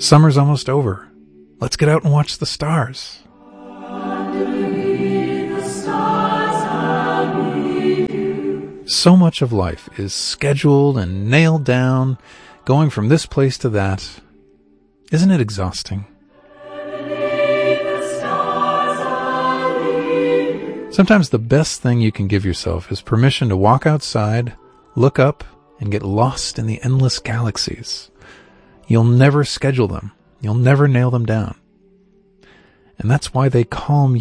Summer's almost over. Let's get out and watch the stars. So much of life is scheduled and nailed down, going from this place to that. Isn't it exhausting? Sometimes the best thing you can give yourself is permission to walk outside, look up, and get lost in the endless galaxies. You'll never schedule them. You'll never nail them down. And that's why they calm